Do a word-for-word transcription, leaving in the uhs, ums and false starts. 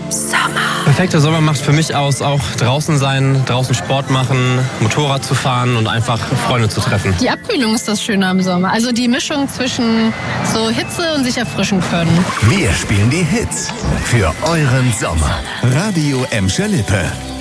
Perfekter Sommer macht für mich aus, auch draußen sein, draußen Sport machen, Motorrad zu fahren und einfach Freunde zu treffen. Die Abkühlung ist das Schöne am Sommer. Also die Mischung zwischen so Hitze und sich erfrischen können. Wir spielen die Hits für euren Sommer. Radio Emscher Lippe.